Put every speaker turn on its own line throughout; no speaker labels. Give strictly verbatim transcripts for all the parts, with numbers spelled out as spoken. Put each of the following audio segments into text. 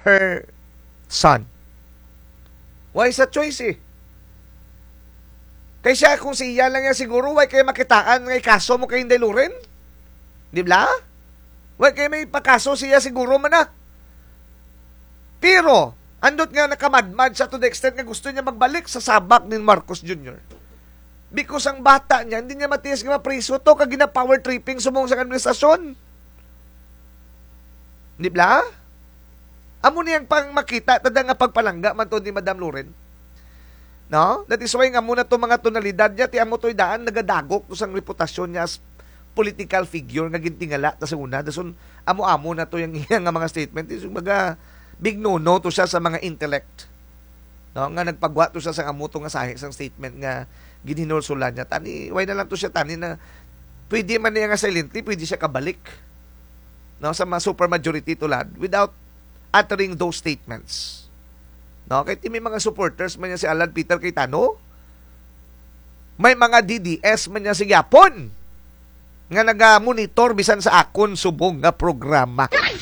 her son. Why sa choice eh? Kaya siya, kung siya lang yan siguro, why kayo makitaan ngay kaso mo kay Inday Loren? Di ba? Why kayo may pakaso siya siguro man na? Pero, andot nga nakamadmad siya to the extent nga gusto niya magbalik sa sabak ni Marcos Junior Because ang bata niya, hindi niya matiyas nga mapriso to, kag gina-power tripping sumong sa administrasyon. Di ba? Amo niyang pang makita, tada nga pagpalangga man to ni Madam Loren. No? That is why nga muna to mga tonalidad niya, ti amo to'y daan, nagadagok to sang reputasyon niya as political figure nga gintingala ta sa una. Dason, amo-amo na to yung iyang nga mga statement. Is mga big no-no to siya sa mga intellect. No? Nga nagpagwa to siya sa amo to nga sahi sang statement nga ginhinulsulan niya. Tani, why na lang to siya tani na pwede man niya nga silently, pwede siya kabalik. No? Sa mga supermajority tulad without uttering those statements. No, kahit may mga supporters man niya si Alan Peter Cayetano, may mga D D S man niya si Yapon nga naga-monitor bisan sa akon subong nga programa.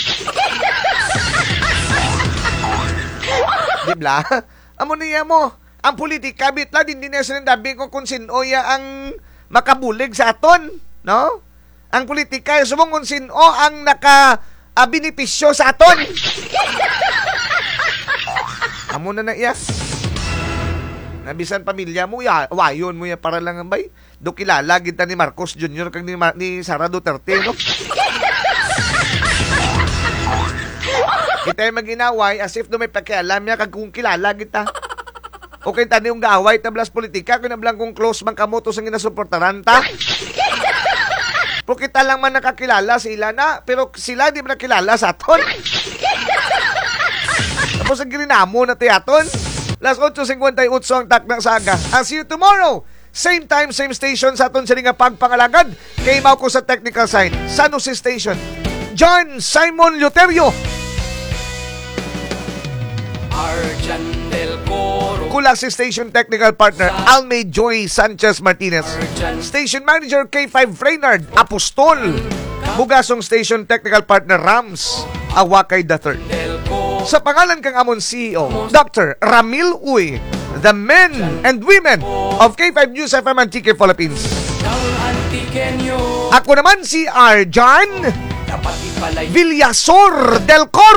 Dibla? Amo niya mo, ang politika bitla din din sa dabi ko kung sinoya ang makabulig sa aton, no? Ang politika subong kung sino ang naka uh, benepisyo sa aton. Amo na na iya. Nabisan pamilya mo, ya, wayon mo ya para lang ang bay. Do kilala kita ni Marcos Junior kag ni, ni Sara Duterte, no? Kita yung mag-inaway as if do may pakialam niya kag kung kilala kita. Okay, tani yung gaaway tablas politika kung nablang kung close man kamoto sa ginasuportaran ta. Pero kita lang man nakakilala sila na, pero sila di man nakilala sa aton. Tapos ang girinamo na tiyaton. Last eight fifty-eight ang taknang saga. I'll see you tomorrow. Same time, same station sa aton sa nga pagpangalagad. Kay mao ko sa technical side. San Jose Station. John Simon Luterio.
Arjan del Coro.
Kulang si station technical partner Almay Joy Sanchez Martinez. Station manager K five Reynard Apostol. Bugasong station technical partner Rams Awakay the third. Sa pangalan kang amon C E O, Doctor Ramil Uy, the men and women of K five News F M and T K Philippines. Ako naman si R. John Villasor del Coro.